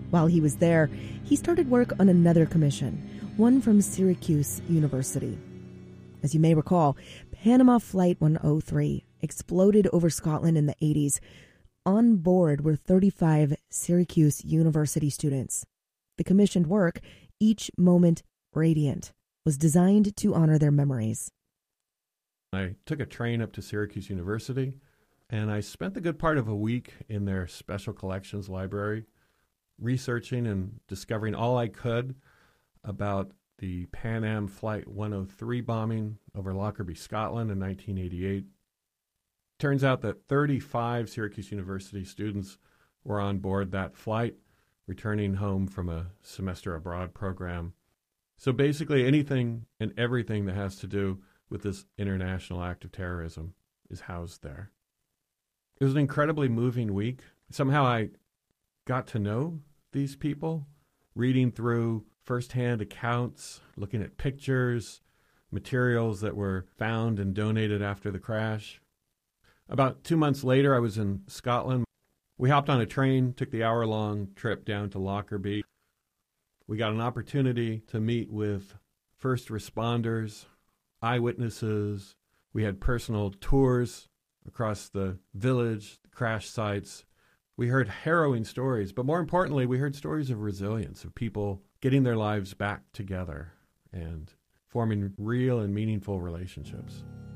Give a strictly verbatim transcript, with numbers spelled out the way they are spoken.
While he was there, he started work on another commission, one from Syracuse University. As you may recall, Panama Flight one oh three exploded over Scotland in the eighties. On board were thirty-five Syracuse University students. The commissioned work, Each Moment Radiant, was designed to honor their memories. I took a train up to Syracuse University, and I spent the good part of a week in their special collections library, researching and discovering all I could about the Pan Am Flight one oh three bombing over Lockerbie, Scotland in nineteen eighty-eight. Turns out that thirty-five Syracuse University students were on board that flight, returning home from a semester abroad program. So basically anything and everything that has to do with this international act of terrorism is housed there. It was an incredibly moving week. Somehow I got to know these people, reading through firsthand accounts, looking at pictures, materials that were found and donated after the crash. About two months later, I was in Scotland. We hopped on a train, took the hour-long trip down to Lockerbie. We got an opportunity to meet with first responders, eyewitnesses. We had personal tours across the village, the crash sites. We heard harrowing stories, but more importantly, we heard stories of resilience, of people getting their lives back together and forming real and meaningful relationships.